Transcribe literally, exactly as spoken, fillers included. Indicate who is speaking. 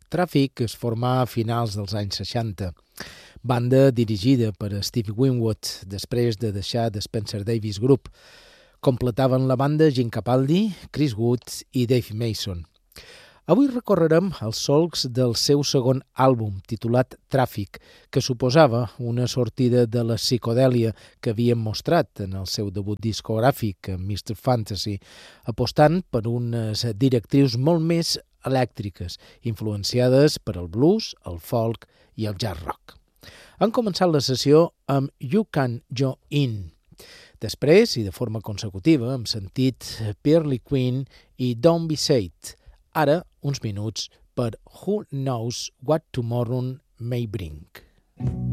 Speaker 1: Traffic es formà a finals dels anys seixanta. Banda dirigida per Steve Winwood després de deixar The Spencer Davis Group. Completaven la banda Gene Capaldi, Chris Wood i Dave Mason. Avui recorrerem els solcs del seu segon àlbum, titulat Traffic, que suposava una sortida de la psicodèlia que havien mostrat en el seu debut discogràfic, mister Fantasy, apostant per unes directrius molt més elèctriques, influenciades per el blues, el folk i el jazz rock. Han començat la sessió amb You Can Jo In. Després, i de forma consecutiva, hem sentit Pearly Queen i Don't Be Sad. Ara, uns minuts per Who Knows What Tomorrow May Bring.